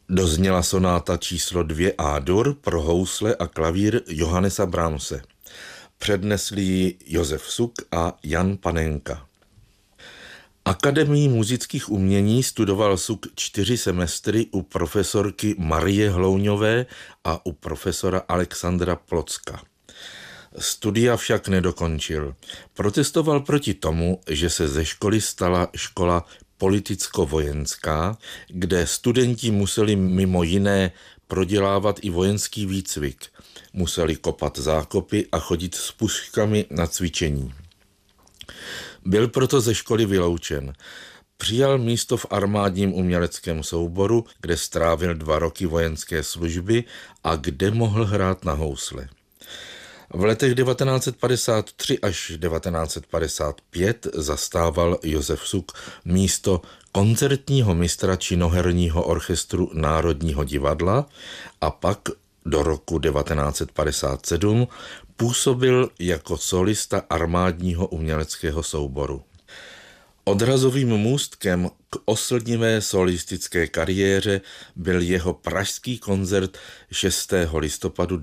Dozněla sonáta číslo 2 A-dur pro housle a klavír Johannesa Brahmse. Přednesli ji Josef Suk a Jan Panenka. Akademii muzických umění studoval Suk 4 semestry u profesorky Marie Hlouňové a u profesora Alexandra Plocka. Studia však nedokončil. Protestoval proti tomu, že se ze školy stala škola politicko-vojenská, kde studenti museli mimo jiné prodělávat i vojenský výcvik. Museli kopat zákopy a chodit s puškami na cvičení. Byl proto ze školy vyloučen. Přijal místo v armádním uměleckém souboru, kde strávil 2 roky vojenské služby a kde mohl hrát na housle. V letech 1953 až 1955 zastával Josef Suk místo koncertního mistra činoherního orchestru Národního divadla a pak do roku 1957 působil jako solista armádního uměleckého souboru. Odrazovým můstkem k oslnivé solistické kariéře byl jeho pražský koncert 6. listopadu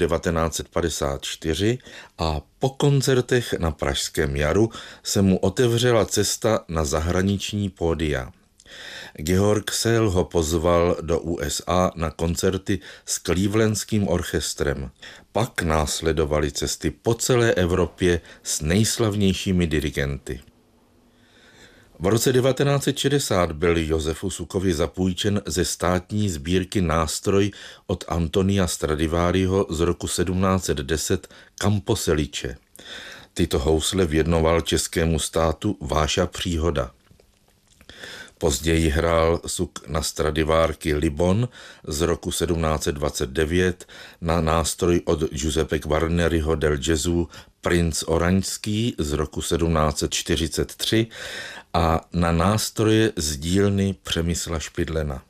1954 a po koncertech na Pražském jaru se mu otevřela cesta na zahraniční pódia. Georg Szell ho pozval do USA na koncerty s Clevelandským orchestrem. Pak následovaly cesty po celé Evropě s nejslavnějšími dirigenty. V roce 1960 byl Josefu Sukovi zapůjčen ze státní sbírky nástroj od Antonia Stradivariho z roku 1710 Campo Salice. Tyto housle věnoval českému státu Váša Příhoda. Později hrál Suk na Stradivárky Libon z roku 1729, na nástroj od Giuseppe Guarneriho del Gesù Princ Oranžský z roku 1743 a na nástroje z dílny Přemysla Špidlena.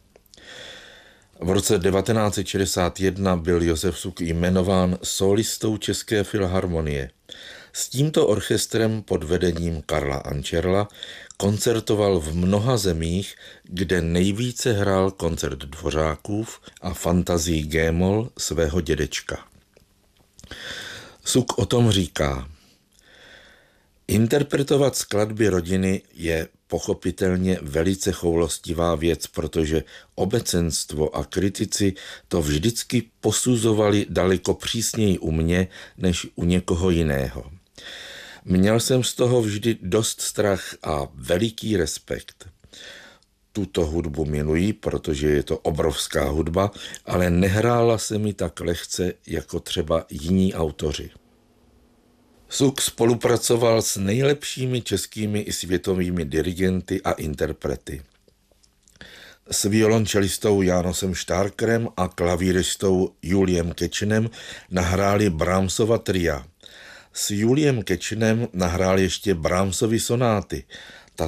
V roce 1961 byl Josef Suk jmenován solistou České filharmonie. S tímto orchestrem pod vedením Karla Ančerla koncertoval v mnoha zemích, kde nejvíce hrál koncert Dvořákův a fantazii G-moll svého dědečka. Suk o tom říká: interpretovat skladby rodiny je pochopitelně velice choulostivá věc, protože obecenstvo a kritici to vždycky posuzovali daleko přísněji u mě než u někoho jiného. Měl jsem z toho vždy dost strach a veliký respekt. Tuto hudbu miluji, protože je to obrovská hudba, ale nehrála se mi tak lehce jako třeba jiní autoři. Suk spolupracoval s nejlepšími českými i světovými dirigenty a interprety. S violončelistou Jánosem Štárkerem a klavíristou Juliem Kečinem nahráli Brahmsova tria. S Juliem Kečinem nahrál ještě Brahmsovy sonáty